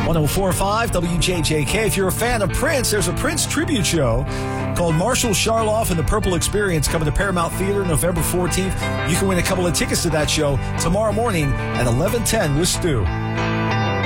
104.5 WJJK. If you're a fan of Prince, there's a Prince tribute show called Marshall Charloff and the Purple Experience coming to Paramount Theater November 14th. You can win a couple of tickets to that show tomorrow morning at 11:10 with Stu.